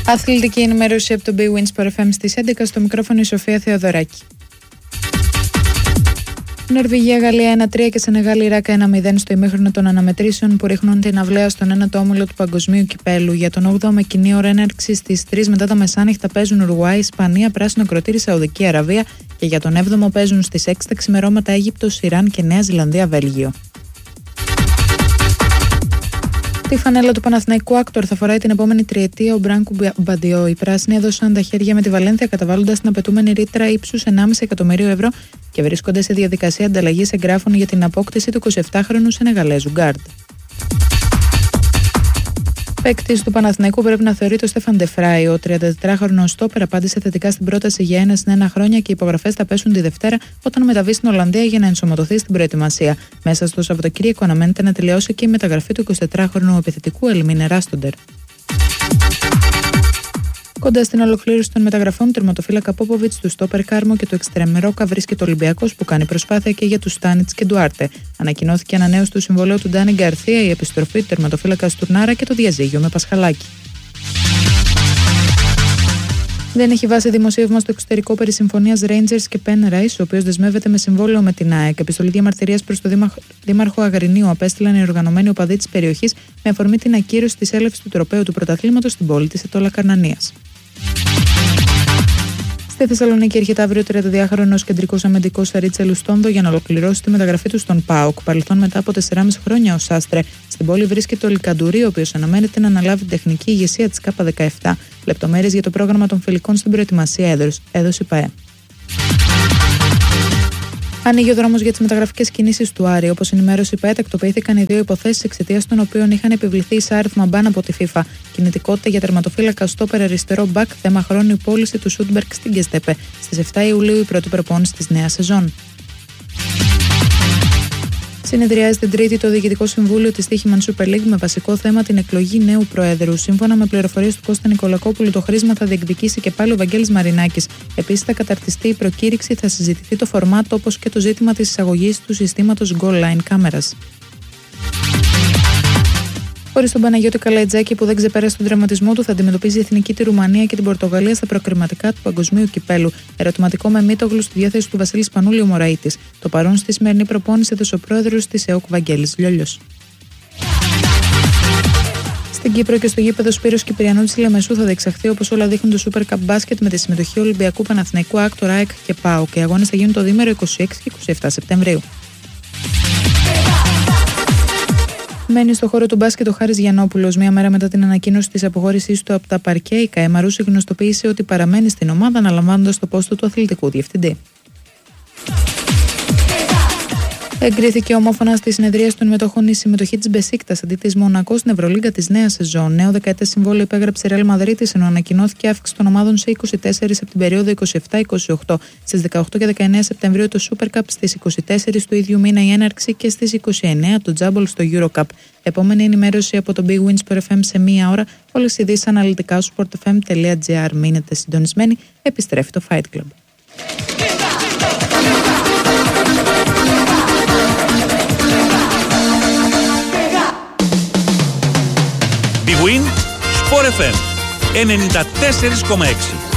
Αθλητική ενημέρωση από το Big Wins FM στις 11, στο μικρόφωνο η Σοφία Θεοδωράκη. Νορβηγία-Γαλλία 1-3 και Σενεγάλη-Ιράκ 1-0 στο ημίχρονο των αναμετρήσεων που ρίχνουν την αυλαία στον 1ο όμιλο του Παγκοσμίου Κυπέλου. Για τον 8ο με κοινή ώρα έναρξη στις 3 μετά τα μεσάνυχτα παίζουν Ουρουάη, Ισπανία, Πράσινο Κροτήρι, Σαουδική Αραβία και για τον 7ο παίζουν στις 6 τα ξημερώματα Αίγυπτος, Ιράν και Νέα Ζηλανδία, Βέλγιο. Τη φανέλα του Παναθηναϊκού Άκτορ θα φοράει την επόμενη τριετία ο Μπράνκο Μπαντιό. Οι πράσινοι έδωσαν τα χέρια με τη Βαλένθια καταβάλλοντας την απαιτούμενη ρήτρα ύψους 1,5 εκατομμύριο ευρώ και βρίσκονται σε διαδικασία ανταλλαγής εγγράφων για την απόκτηση του 27χρονου Σενεγαλέζου γκάρντ. Παίκτης του Παναθηναϊκού πρέπει να θεωρείται ο Στέφαν Ντεφράι. Ο 34χρονος στόπερ απάντησε θετικά στην πρόταση για 1 χρόνια και οι υπογραφές θα πέσουν τη Δευτέρα όταν μεταβεί στην Ολλανδία για να ενσωματωθεί στην προετοιμασία. Μέσα στο Σαββατοκύριακο αναμένεται να τελειώσει και η μεταγραφή του 24χρονου επιθετικού Ελμίνε Ράστοντερ. Κοντά στην ολοκλήρωση των μεταγραφών, τερματοφύλακα Πόποβιτς, του στόπερ Κάρμο και του εξτρέμ Ρόκα βρίσκεται ο Ολυμπιακός που κάνει προσπάθεια και για τους Στάνιτς και Ντουάρτε. Ανακοινώθηκε ανανέωση του συμβολέου του Ντάνι Γκαρθία, η επιστροφή του τερματοφύλακα Τουρνάρα και το διαζύγιο με Πασχαλάκη. Δεν έχει βάση δημοσίευμα στο εξωτερικό περί συμφωνίας Rangers και Penrice, ο οποίος δεσμεύεται με συμβόλαιο με την ΑΕΚ. Επιστολή διαμαρτυρίας προς τον Δήμαρχο Αγρινίου απέστειλαν οι οργανωμένοι οπαδοί της περιοχής με αφορμή την ακύρωση της έλευσης του τροπαίου του πρωταθλήματος στην πόλη της Ετώλα Καρνανίας. Στη Θεσσαλονίκη έρχεται αύριο 32χρονος κεντρικός αμυντικός Σαρίτσα Λουστόνδο για να ολοκληρώσει τη μεταγραφή του στον ΠΑΟΚ. Παρελθόν μετά από 4,5 χρόνια ως άστρε. Στην πόλη βρίσκεται ο Λικαντουρί, ο οποίος αναμένεται να αναλάβει την τεχνική ηγεσία της K17. Λεπτομέρειες για το πρόγραμμα των φιλικών στην προετοιμασία έδωσε η ΠΑΕ. Ανοίγει ο δρόμος για τις μεταγραφικές κινήσεις του Άρη. Όπως ενημέρωσε η ΠΑΕ, τακτοποιήθηκαν οι δύο υποθέσεις εξαιτίας των οποίων είχαν επιβληθεί εισάριθμα μπαν από τη FIFA. Κινητικότητα για τερματοφύλακα στόπερ αριστερό μπακ, θέμα χρόνου η πώληση του Σούντμπεργκ στην Γκεστέπε. Στις 7 Ιουλίου η πρώτη προπόνηση της νέας σεζόν. Συνεδριάζει την Τρίτη το Διοικητικό Συμβούλιο της Τύχημαν Super League με βασικό θέμα την εκλογή νέου Προέδρου. Σύμφωνα με πληροφορίες του Κώστα Νικολακόπουλου, το χρήσμα θα διεκδικήσει και πάλι ο Βαγγέλης Μαρινάκης. Επίσης, θα καταρτιστεί η προκήρυξη, θα συζητηθεί το φορμάτ όπως και το ζήτημα της εισαγωγής του συστήματος Goal Line κάμερας. Χωρίς τον Παναγιώτη Καλαϊτζάκη που δεν ξεπέρασε τον τραυματισμό του, θα αντιμετωπίζει η Εθνική τη Ρουμανία και την Πορτογαλία στα προκριματικά του Παγκοσμίου Κυπέλου. Ερωτηματικό με Μήτογλου στη διάθεση του Βασίλη Σπανούλη ο Μωραΐτης. Το παρόν στη σημερινή προπόνηση έδωσε ο πρόεδρος της ΕΟΚ Βαγγέλης Λιόλιος. Στην Κύπρο και στο γήπεδο Σπύρος Κυπριανού της Λεμεσού θα διεξαχθεί όπως όλα δείχνουν το Super Cup Basket με τη συμμετοχή Ολυμπιακού, Παναθηναϊκού, Άκτορ, ΑΕΚ και ΠΑΟΚ. Και οι αγώνες θα γίνουν το διήμερο 26 και 27 Σεπτεμβρίου. Μένει στο χώρο του μπάσκετ ο Χάρης Γιαννόπουλος. Μία μέρα μετά την ανακοίνωση της αποχώρησής του από τα παρκέ, η ΚΑΕ Μαρούσι γνωστοποίησε ότι παραμένει στην ομάδα αναλαμβάνοντας το πόστο του αθλητικού διευθυντή. Εγκρίθηκε ομόφωνα στη συνεδρία των μετοχών η συμμετοχή της Μπεσίκτας αντί της Μονακό στην Ευρωλίγκα της νέας σεζόν. Νέο δεκαετές συμβόλαιο υπέγραψε η Ρεάλ Μαδρίτης, ενώ ανακοινώθηκε αύξηση των ομάδων σε 24 από την περίοδο 27-28. Στις 18 και 19 Σεπτεμβρίου το Super Cup, στις 24 του ίδιου μήνα η έναρξη και στις 29 το Τζάμπολ στο Eurocup. Επόμενη ενημέρωση από το Big Wins FM σε μία ώρα. Όλες οι ειδήσεις αναλυτικά στο sportfm.gr. Μείνετε συντονισμένοι. Επιστρέφει το Fight Club. Big Win Sport FM 94,6.